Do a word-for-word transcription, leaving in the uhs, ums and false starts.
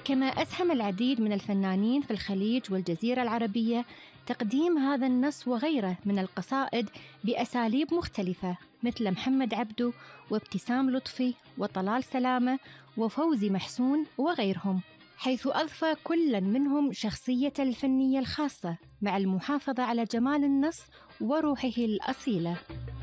كما أسهم العديد من الفنانين في الخليج والجزيرة العربية تقديم هذا النص وغيره من القصائد بأساليب مختلفة، مثل محمد عبده وابتسام لطفي وطلال سلامة وفوزي محسون وغيرهم، حيث أضفى كل منهم شخصيته الفنية الخاصة مع المحافظة على جمال النص وروحه الأصيلة.